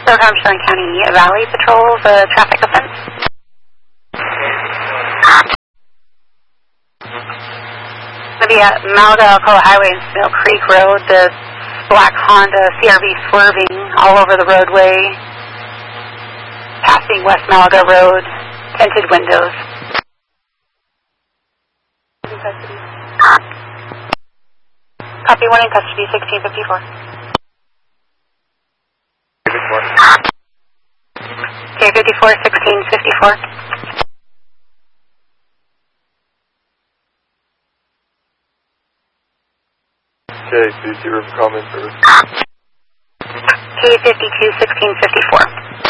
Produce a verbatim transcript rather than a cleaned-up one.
Sir Armstrong County Valley patrols a traffic offense. It'll be at Malaga Alcoa Highway and Mill Creek Road. The black Honda C R V swerving all over the roadway, passing West Malaga Road, tinted windows. Copy, one in custody, sixteen fifty-four. Okay, fifty-four, sixteen fifty-four. Okay, C C room comment service. K fifty-two, sixteen fifty-four.